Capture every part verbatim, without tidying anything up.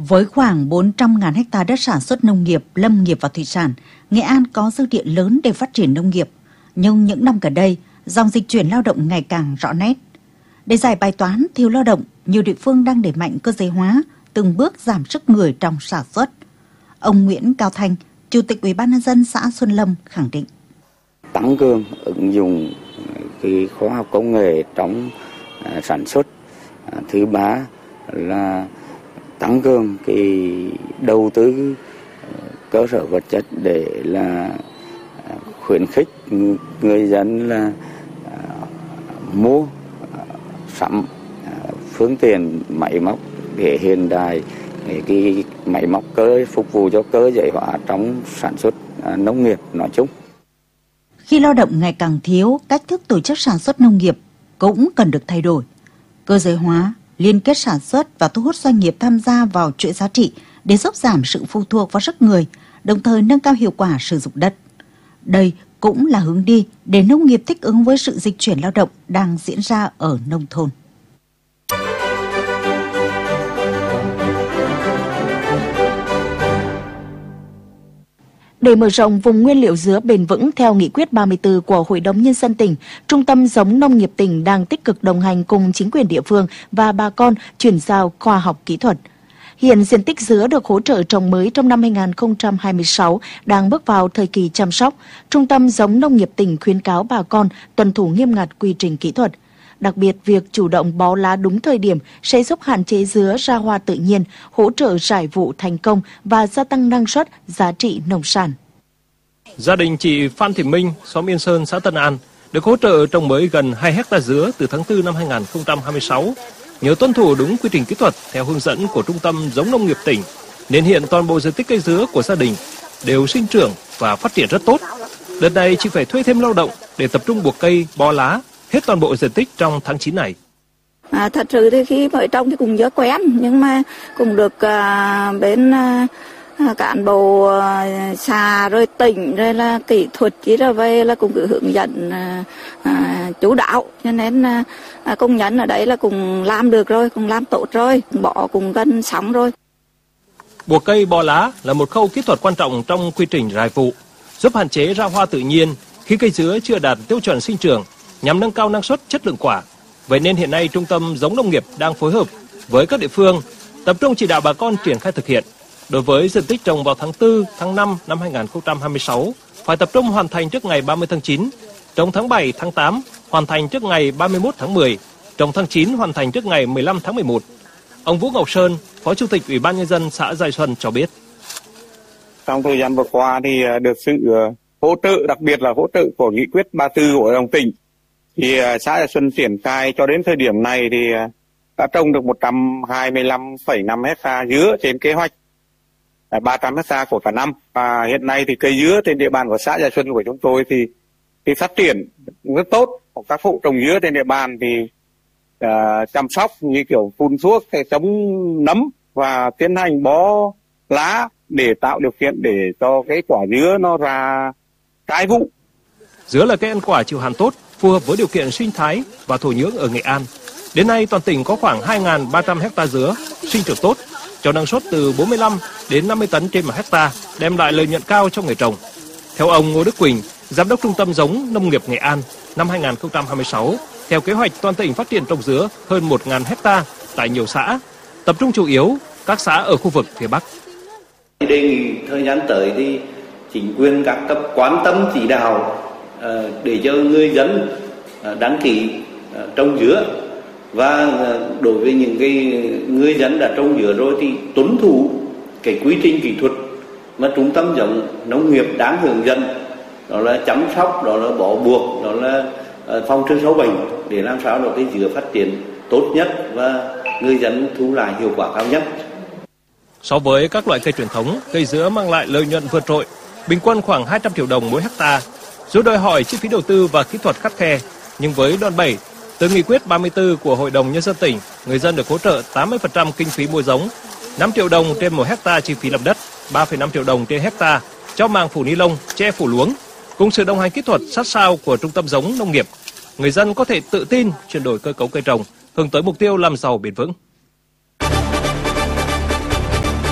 Với khoảng bốn trăm nghìn ha đất sản xuất nông nghiệp, lâm nghiệp và thủy sản, Nghệ An có dư địa lớn để phát triển nông nghiệp. Nhưng những năm gần đây, dòng dịch chuyển lao động ngày càng rõ nét. Để giải bài toán thiếu lao động, nhiều địa phương đang đẩy mạnh cơ giới hóa, từng bước giảm sức người trong sản xuất. Ông Nguyễn Cao Thanh, Chủ tịch Ủy ban nhân dân xã Xuân Lâm khẳng định: tăng cường ứng dụng cái khoa học công nghệ trong uh, sản xuất. Uh, thứ ba là tăng cường cái đầu tư uh, cơ sở vật chất để là uh, khuyến khích người dân là uh, mua uh, sắm uh, phương tiện máy móc để hiện đại, cái, cái máy móc cơ phục vụ cho cơ giới hóa trong sản xuất uh, nông nghiệp nói chung. Khi lao động ngày càng thiếu, cách thức tổ chức sản xuất nông nghiệp cũng cần được thay đổi. Cơ giới hóa, liên kết sản xuất và thu hút doanh nghiệp tham gia vào chuỗi giá trị để giúp giảm sự phụ thuộc vào sức người, đồng thời nâng cao hiệu quả sử dụng đất. Đây cũng là hướng đi để nông nghiệp thích ứng với sự dịch chuyển lao động đang diễn ra ở nông thôn. Để mở rộng vùng nguyên liệu dứa bền vững theo nghị quyết ba mươi tư của Hội đồng Nhân dân tỉnh, Trung tâm Giống Nông nghiệp tỉnh đang tích cực đồng hành cùng chính quyền địa phương và bà con chuyển giao khoa học kỹ thuật. Hiện diện tích dứa được hỗ trợ trồng mới trong năm hai nghìn không trăm hai mươi sáu đang bước vào thời kỳ chăm sóc. Trung tâm Giống Nông nghiệp tỉnh khuyến cáo bà con tuân thủ nghiêm ngặt quy trình kỹ thuật. Đặc biệt, việc chủ động bó lá đúng thời điểm sẽ giúp hạn chế dứa ra hoa tự nhiên, hỗ trợ rải vụ thành công và gia tăng năng suất, giá trị nông sản. Gia đình chị Phan Thị Minh, xóm Yên Sơn, xã Tân An, được hỗ trợ trồng mới gần hai héc ta dứa từ tháng tư năm hai nghìn không trăm hai mươi sáu. Nhờ tuân thủ đúng quy trình kỹ thuật theo hướng dẫn của Trung tâm Giống Nông nghiệp tỉnh, nên hiện toàn bộ diện tích cây dứa của gia đình đều sinh trưởng và phát triển rất tốt. Đợt này chị phải thuê thêm lao động để tập trung buộc cây, bó lá hết toàn bộ diện tích trong tháng chín này. À, thật sự thì khi mới trồng thì cũng dứa quen, nhưng mà cũng được à, bên à, cán bộ à, xã rồi tỉnh rồi là kỹ thuật chỉ rồi về là cũng cứ hướng dẫn à, à, chủ đạo, cho nên à, công nhân ở đấy là cũng làm được rồi, cũng làm tốt rồi, bỏ cũng gần xong rồi. Buộc cây, bó lá là một khâu kỹ thuật quan trọng trong quy trình rải vụ, giúp hạn chế ra hoa tự nhiên khi cây dứa chưa đạt tiêu chuẩn sinh trưởng, nhằm nâng cao năng suất, chất lượng quả. Vậy nên hiện nay Trung tâm Giống Nông nghiệp đang phối hợp với các địa phương tập trung chỉ đạo bà con triển khai thực hiện. Đối với diện tích trồng vào tháng tư, tháng năm năm hai nghìn không trăm hai mươi sáu phải tập trung hoàn thành trước ngày ba mươi tháng chín, trồng tháng bảy, tháng tám hoàn thành trước ngày ba mươi mốt tháng mười, trồng tháng chín hoàn thành trước ngày mười lăm tháng mười một. Ông Vũ Ngọc Sơn, Phó Chủ tịch Ủy ban nhân dân xã Giai Xuân cho biết: Trong thời gian vừa qua thì được sự hỗ trợ, đặc biệt là hỗ trợ của nghị quyết ba mươi tư của Hội đồng tỉnh, thì xã Giai Xuân triển khai cho đến thời điểm này thì đã trồng được một trăm hai mươi lăm phẩy năm hectare dứa trên kế hoạch ba trăm hectare của cả năm. Và hiện nay thì cây dứa trên địa bàn của xã Giai Xuân của chúng tôi thì thì phát triển rất tốt. Các hộ trồng dứa trên địa bàn thì uh, chăm sóc như kiểu phun thuốc chống nấm và tiến hành bó lá để tạo điều kiện để cho cái quả dứa nó ra trái vụ. Dứa là cây ăn quả chịu hạn tốt, phù hợp với điều kiện sinh thái và thổ nhưỡng ở Nghệ An. Đến nay toàn tỉnh có khoảng hai nghìn ba trăm hectare dứa sinh trưởng tốt, cho năng suất từ bốn mươi lăm đến năm mươi tấn trên một hectare, đem lại lợi nhuận cao cho người trồng. Theo ông Ngô Đức Quỳnh, Giám đốc Trung tâm Giống Nông nghiệp Nghệ An, năm hai nghìn không trăm hai mươi sáu, theo kế hoạch toàn tỉnh phát triển trồng dứa hơn một nghìn hectare tại nhiều xã, tập trung chủ yếu các xã ở khu vực phía Bắc. Đề nghị thời gian tới thì chính quyền các cấp quan tâm chỉ đạo để cho người dân đăng ký trồng dứa, và đối với những cái người dân đã trồng dứa rồi thì tuân thủ cái quy trình kỹ thuật mà Trung tâm Giống Nông nghiệp đang hướng dẫn, đó là chăm sóc, đó là bó buộc, đó là phòng trừ sâu bệnh, để làm sao để cái dứa phát triển tốt nhất và người dân thu lại hiệu quả cao nhất. So với các loại cây truyền thống, cây dứa mang lại lợi nhuận vượt trội, bình quân khoảng hai trăm triệu đồng mỗi hecta. Dù đòi hỏi chi phí đầu tư và kỹ thuật khắt khe, nhưng với đòn bẩy từ nghị quyết ba mươi tư của Hội đồng Nhân dân tỉnh, người dân được hỗ trợ tám mươi phần trăm kinh phí mua giống, năm triệu đồng trên một hecta chi phí làm đất, ba phẩy năm triệu đồng trên hecta cho màng phủ ni lông, che phủ luống. Cùng sự đồng hành kỹ thuật sát sao của Trung tâm Giống Nông nghiệp, người dân có thể tự tin chuyển đổi cơ cấu cây trồng, hướng tới mục tiêu làm giàu bền vững.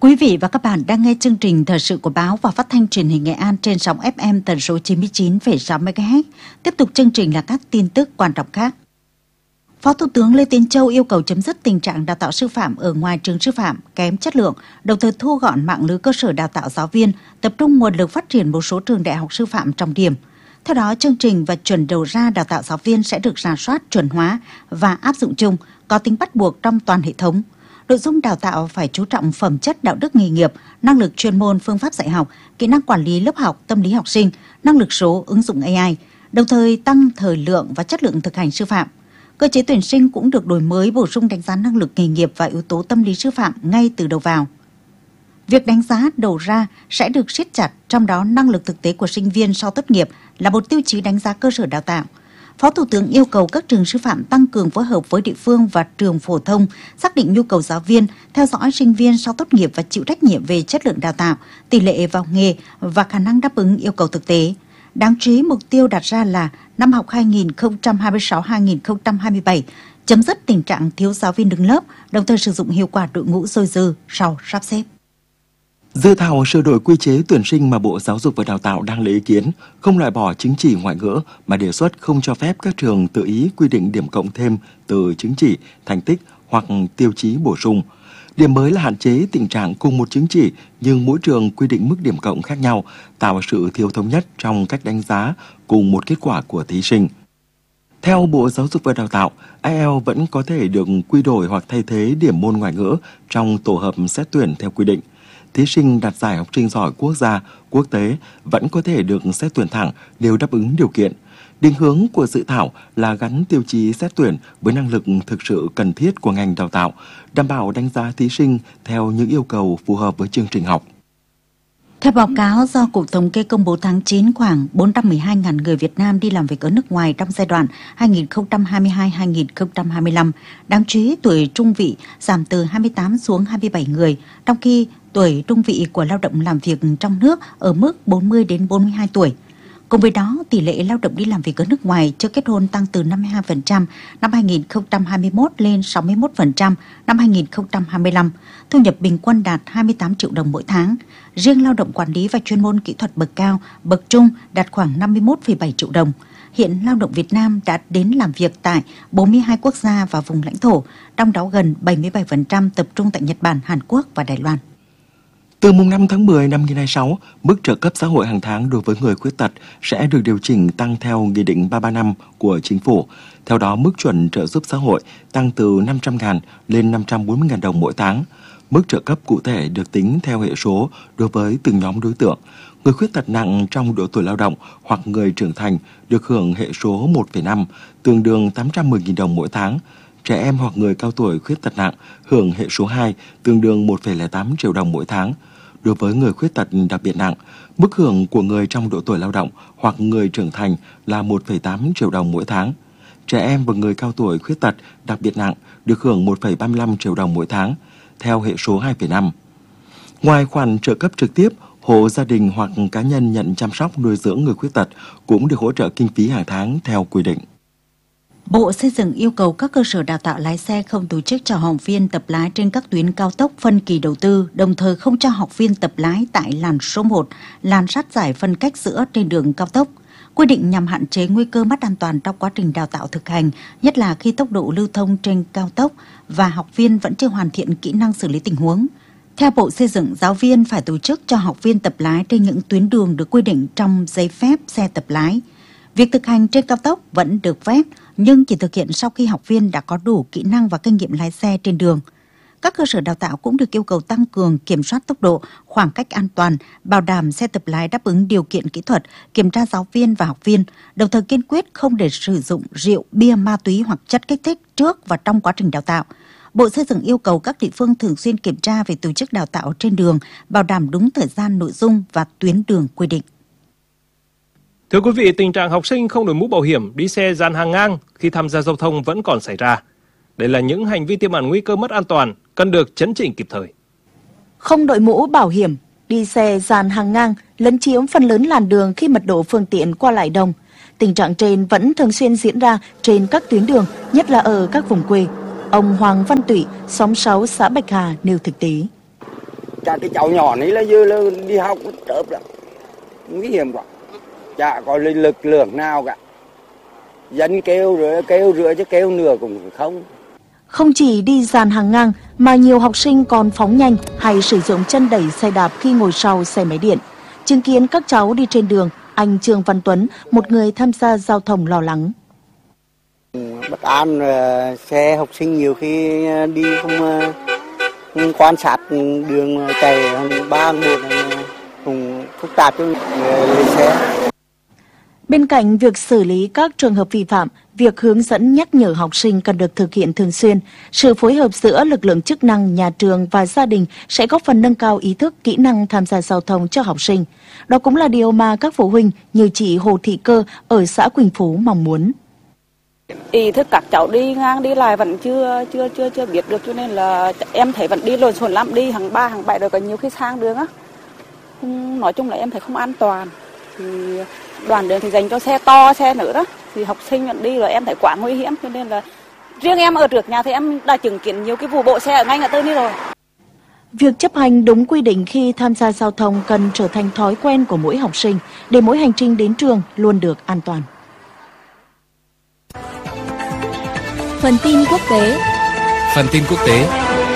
Quý vị và các bạn đang nghe chương trình thời sự của báo và phát thanh truyền hình Nghệ An trên sóng ép em tần số chín mươi chín phẩy sáu mê ga héc. Tiếp tục chương trình là các tin tức quan trọng khác. Phó Thủ tướng Lê Tiến Châu yêu cầu chấm dứt tình trạng đào tạo sư phạm ở ngoài trường sư phạm kém chất lượng, đồng thời thu gọn mạng lưới cơ sở đào tạo giáo viên, tập trung nguồn lực phát triển một số trường đại học sư phạm trọng điểm. Theo đó, chương trình và chuẩn đầu ra đào tạo giáo viên sẽ được rà soát, chuẩn hóa và áp dụng chung, có tính bắt buộc trong toàn hệ thống. Nội dung đào tạo phải chú trọng phẩm chất đạo đức nghề nghiệp, năng lực chuyên môn, phương pháp dạy học, kỹ năng quản lý lớp học, tâm lý học sinh, năng lực số, ứng dụng a i, đồng thời tăng thời lượng và chất lượng thực hành sư phạm. Cơ chế tuyển sinh cũng được đổi mới, bổ sung đánh giá năng lực nghề nghiệp và yếu tố tâm lý sư phạm ngay từ đầu vào. Việc đánh giá đầu ra sẽ được siết chặt, trong đó năng lực thực tế của sinh viên sau tốt nghiệp là một tiêu chí đánh giá cơ sở đào tạo. Phó Thủ tướng yêu cầu các trường sư phạm tăng cường phối hợp với địa phương và trường phổ thông, xác định nhu cầu giáo viên, theo dõi sinh viên sau tốt nghiệp và chịu trách nhiệm về chất lượng đào tạo, tỷ lệ vào nghề và khả năng đáp ứng yêu cầu thực tế. Đáng chú ý, mục tiêu đặt ra là năm học hai nghìn không trăm hai mươi sáu hai nghìn không trăm hai mươi bảy, chấm dứt tình trạng thiếu giáo viên đứng lớp, đồng thời sử dụng hiệu quả đội ngũ dôi dư sau sắp xếp. Dự thảo sửa đổi quy chế tuyển sinh mà Bộ Giáo dục và Đào tạo đang lấy ý kiến không loại bỏ chứng chỉ ngoại ngữ mà đề xuất không cho phép các trường tự ý quy định điểm cộng thêm từ chứng chỉ, thành tích hoặc tiêu chí bổ sung. Điểm mới là hạn chế tình trạng cùng một chứng chỉ nhưng mỗi trường quy định mức điểm cộng khác nhau, tạo sự thiếu thống nhất trong cách đánh giá cùng một kết quả của thí sinh. Theo Bộ Giáo dục và Đào tạo, ai eo vẫn có thể được quy đổi hoặc thay thế điểm môn ngoại ngữ trong tổ hợp xét tuyển theo quy định. Thí sinh đạt giải học sinh giỏi quốc gia, quốc tế vẫn có thể được xét tuyển thẳng nếu đáp ứng điều kiện. Định hướng của dự thảo là gắn tiêu chí xét tuyển với năng lực thực sự cần thiết của ngành đào tạo, đảm bảo đánh giá thí sinh theo những yêu cầu phù hợp với chương trình học. Theo báo cáo do Cục Thống kê công bố tháng chín, khoảng bốn trăm mười hai nghìn người Việt Nam đi làm việc ở nước ngoài trong giai đoạn hai nghìn không trăm hai mươi hai đến hai nghìn không trăm hai mươi lăm. Đáng chú ý, tuổi trung vị giảm từ hai mươi tám xuống hai mươi bảy người, trong khi tuổi trung vị của lao động làm việc trong nước ở mức bốn mươi đến bốn mươi hai tuổi. Cùng với đó, tỷ lệ lao động đi làm việc ở nước ngoài chưa kết hôn tăng từ năm mươi hai phần trăm năm hai nghìn không trăm hai mươi mốt lên sáu mươi mốt phần trăm năm hai nghìn không trăm hai mươi lăm. Thu nhập bình quân đạt hai mươi tám triệu đồng mỗi tháng. Riêng lao động quản lý và chuyên môn kỹ thuật bậc cao, bậc trung đạt khoảng năm mươi mốt phẩy bảy triệu đồng. Hiện lao động Việt Nam đã đến làm việc tại bốn mươi hai quốc gia và vùng lãnh thổ, trong đó gần bảy mươi bảy phần trăm tập trung tại Nhật Bản, Hàn Quốc và Đài Loan. Từ mùng năm tháng mười năm hai nghìn không trăm hai mươi sáu, mức trợ cấp xã hội hàng tháng đối với người khuyết tật sẽ được điều chỉnh tăng theo Nghị định ba trăm ba mươi lăm của Chính phủ. Theo đó, mức chuẩn trợ giúp xã hội tăng từ năm trăm nghìn lên năm trăm bốn mươi nghìn đồng mỗi tháng. Mức trợ cấp cụ thể được tính theo hệ số đối với từng nhóm đối tượng. Người khuyết tật nặng trong độ tuổi lao động hoặc người trưởng thành được hưởng hệ số một phẩy năm, tương đương tám trăm mười nghìn đồng mỗi tháng. Trẻ em hoặc người cao tuổi khuyết tật nặng hưởng hệ số hai, tương đương một phẩy không tám triệu đồng mỗi tháng. Đối với người khuyết tật đặc biệt nặng, mức hưởng của người trong độ tuổi lao động hoặc người trưởng thành là một phẩy tám triệu đồng mỗi tháng. Trẻ em và người cao tuổi khuyết tật đặc biệt nặng được hưởng một phẩy ba mươi lăm triệu đồng mỗi tháng, theo hệ số hai phẩy năm. Ngoài khoản trợ cấp trực tiếp, hộ gia đình hoặc cá nhân nhận chăm sóc nuôi dưỡng người khuyết tật cũng được hỗ trợ kinh phí hàng tháng theo quy định. Bộ Xây dựng yêu cầu các cơ sở đào tạo lái xe không tổ chức cho học viên tập lái trên các tuyến cao tốc phân kỳ đầu tư, đồng thời không cho học viên tập lái tại làn số một, làn sát giải phân cách giữa trên đường cao tốc. Quy định nhằm hạn chế nguy cơ mất an toàn trong quá trình đào tạo thực hành, nhất là khi tốc độ lưu thông trên cao tốc và học viên vẫn chưa hoàn thiện kỹ năng xử lý tình huống. Theo Bộ Xây dựng, giáo viên phải tổ chức cho học viên tập lái trên những tuyến đường được quy định trong giấy phép xe tập lái. Việc thực hành trên cao tốc vẫn được phép, nhưng chỉ thực hiện sau khi học viên đã có đủ kỹ năng và kinh nghiệm lái xe trên đường. Các cơ sở đào tạo cũng được yêu cầu tăng cường kiểm soát tốc độ, khoảng cách an toàn, bảo đảm xe tập lái đáp ứng điều kiện kỹ thuật, kiểm tra giáo viên và học viên, đồng thời kiên quyết không để sử dụng rượu, bia, ma túy hoặc chất kích thích trước và trong quá trình đào tạo. Bộ Xây dựng yêu cầu các địa phương thường xuyên kiểm tra về tổ chức đào tạo trên đường, bảo đảm đúng thời gian, nội dung và tuyến đường quy định. Thưa quý vị, tình trạng học sinh không đội mũ bảo hiểm, đi xe dàn hàng ngang khi tham gia giao thông vẫn còn xảy ra. Đây là những hành vi tiềm ẩn nguy cơ mất an toàn, cần được chấn chỉnh kịp thời. Không đội mũ bảo hiểm, đi xe dàn hàng ngang, lấn chiếm phần lớn làn đường khi mật độ phương tiện qua lại đông. Tình trạng trên vẫn thường xuyên diễn ra trên các tuyến đường, nhất là ở các vùng quê. Ông Hoàng Văn Tụy, xóm sáu xã Bạch Hà nêu thực tế. Cả cái cháu nhỏ này là giờ là đi học chớp lắm, nguy hiểm quá, chả có lực lượng nào cả. Dân kêu rồi kêu rửa chứ kêu nửa cũng không. Không chỉ đi dàn hàng ngang mà nhiều học sinh còn phóng nhanh hay sử dụng chân đẩy xe đạp khi ngồi sau xe máy điện. Chứng kiến các cháu đi trên đường, anh Trương Văn Tuấn, một người tham gia giao thông lo lắng. Bất an, xe học sinh nhiều khi đi không, không quan sát đường chạy ba một cũng phức tạp cho người xe. Bên cạnh việc xử lý các trường hợp vi phạm, việc hướng dẫn nhắc nhở học sinh cần được thực hiện thường xuyên. Sự phối hợp giữa lực lượng chức năng, nhà trường và gia đình sẽ góp phần nâng cao ý thức, kỹ năng tham gia giao thông cho học sinh. Đó cũng là điều mà các phụ huynh như chị Hồ Thị Cơ ở xã Quỳnh Phú mong muốn. Ý thức các cháu đi ngang đi lại vẫn chưa chưa chưa chưa biết được, cho nên là em thấy vẫn đi lộn xộn lắm, đi hàng ba hàng bảy rồi có nhiều khi sang đường á. Nói chung là em thấy không an toàn. Thì đoạn đường thì dành cho xe to, xe nữa đó, thì học sinh vẫn đi rồi em thấy quá nguy hiểm, cho nên là riêng em ở trước nhà thì em đã chứng kiến nhiều cái vụ bộ xe ở ngay ngã tư này rồi. Việc chấp hành đúng quy định khi tham gia giao thông cần trở thành thói quen của mỗi học sinh để mỗi hành trình đến trường luôn được an toàn. Phần tin quốc tế. Phần tin quốc tế.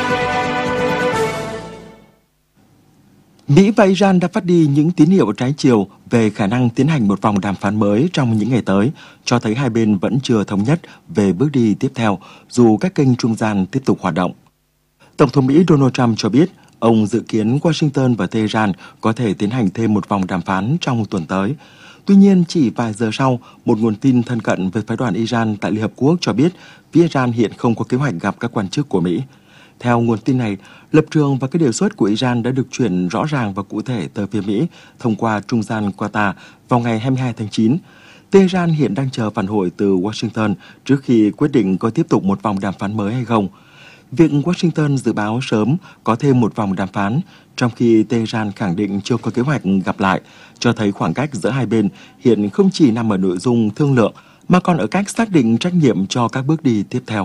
Mỹ và Iran đã phát đi những tín hiệu trái chiều về khả năng tiến hành một vòng đàm phán mới trong những ngày tới, cho thấy hai bên vẫn chưa thống nhất về bước đi tiếp theo, dù các kênh trung gian tiếp tục hoạt động. Tổng thống Mỹ Donald Trump cho biết, ông dự kiến Washington và Tehran có thể tiến hành thêm một vòng đàm phán trong tuần tới. Tuy nhiên, chỉ vài giờ sau, một nguồn tin thân cận với phái đoàn Iran tại Liên Hợp Quốc cho biết phía Iran hiện không có kế hoạch gặp các quan chức của Mỹ. Theo nguồn tin này, lập trường và các đề xuất của Iran đã được chuyển rõ ràng và cụ thể tới phía Mỹ thông qua trung gian Qatar vào ngày hai mươi hai tháng chín. Tehran hiện đang chờ phản hồi từ Washington trước khi quyết định có tiếp tục một vòng đàm phán mới hay không. Việc Washington dự báo sớm có thêm một vòng đàm phán, trong khi Tehran khẳng định chưa có kế hoạch gặp lại, cho thấy khoảng cách giữa hai bên hiện không chỉ nằm ở nội dung thương lượng, mà còn ở cách xác định trách nhiệm cho các bước đi tiếp theo.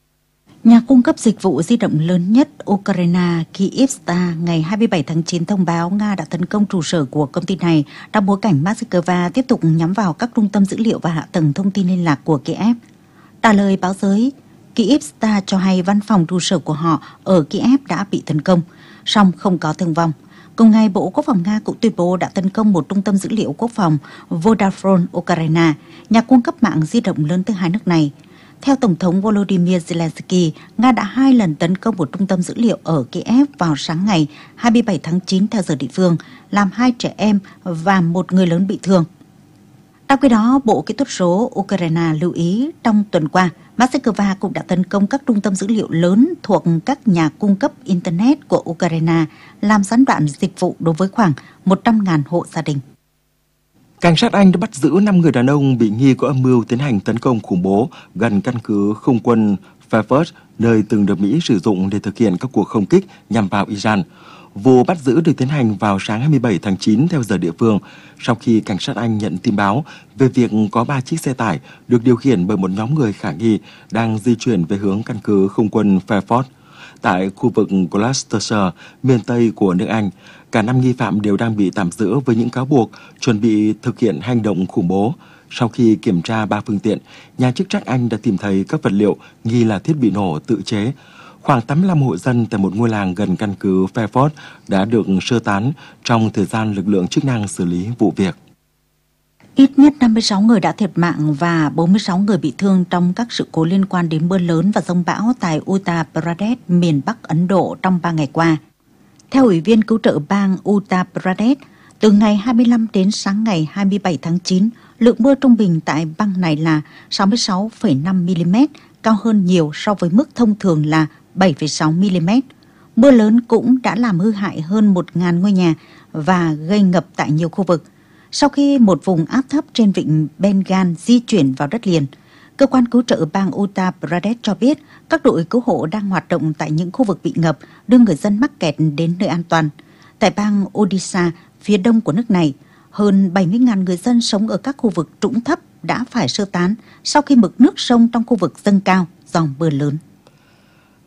Nhà cung cấp dịch vụ di động lớn nhất Ukraine Kyivstar ngày hai mươi bảy tháng chín thông báo Nga đã tấn công trụ sở của công ty này trong bối cảnh Moscow tiếp tục nhắm vào các trung tâm dữ liệu và hạ tầng thông tin liên lạc của Kiev. Trả lời báo giới, Kyivstar cho hay văn phòng trụ sở của họ ở Kiev đã bị tấn công, song không có thương vong. Cùng ngày, Bộ Quốc phòng Nga cũng tuyên bố đã tấn công một trung tâm dữ liệu quốc phòng Vodafone Ukraine, nhà cung cấp mạng di động lớn thứ hai nước này. Theo Tổng thống Volodymyr Zelensky, Nga đã hai lần tấn công một trung tâm dữ liệu ở Kiev vào sáng ngày hai mươi bảy tháng chín theo giờ địa phương, làm hai trẻ em và một người lớn bị thương. Trong khi đó, Bộ Kỹ thuật số Ukraine lưu ý trong tuần qua, Moscow cũng đã tấn công các trung tâm dữ liệu lớn thuộc các nhà cung cấp Internet của Ukraine, làm gián đoạn dịch vụ đối với khoảng một trăm nghìn hộ gia đình. Cảnh sát Anh đã bắt giữ năm người đàn ông bị nghi có âm mưu tiến hành tấn công khủng bố gần căn cứ không quân Fairford, nơi từng được Mỹ sử dụng để thực hiện các cuộc không kích nhằm vào Iran. Vụ bắt giữ được tiến hành vào sáng hai mươi bảy tháng chín theo giờ địa phương, sau khi cảnh sát Anh nhận tin báo về việc có ba chiếc xe tải được điều khiển bởi một nhóm người khả nghi đang di chuyển về hướng căn cứ không quân Fairford. Tại khu vực Gloucestershire, miền Tây của nước Anh, cả năm nghi phạm đều đang bị tạm giữ với những cáo buộc chuẩn bị thực hiện hành động khủng bố. Sau khi kiểm tra ba phương tiện, nhà chức trách Anh đã tìm thấy các vật liệu nghi là thiết bị nổ tự chế. Khoảng tám mươi lăm hộ dân tại một ngôi làng gần căn cứ Fairford đã được sơ tán trong thời gian lực lượng chức năng xử lý vụ việc. Ít nhất năm mươi sáu người đã thiệt mạng và bốn mươi sáu người bị thương trong các sự cố liên quan đến mưa lớn và giông bão tại Uttar Pradesh, miền Bắc Ấn Độ trong ba ngày qua. Theo Ủy viên cứu trợ bang Uttar Pradesh, từ ngày hai mươi lăm đến sáng ngày hai mươi bảy tháng chín, lượng mưa trung bình tại bang này là sáu mươi sáu phẩy năm mi-li-mét, cao hơn nhiều so với mức thông thường là bảy phẩy sáu mi-li-mét. Mưa lớn cũng đã làm hư hại hơn một nghìn ngôi nhà và gây ngập tại nhiều khu vực. Sau khi một vùng áp thấp trên vịnh Bengal di chuyển vào đất liền, cơ quan cứu trợ bang Uttar Pradesh cho biết các đội cứu hộ đang hoạt động tại những khu vực bị ngập, đưa người dân mắc kẹt đến nơi an toàn. Tại bang Odisha, phía đông của nước này, hơn bảy mươi nghìn người dân sống ở các khu vực trũng thấp đã phải sơ tán sau khi mực nước sông trong khu vực dâng cao do mưa lớn.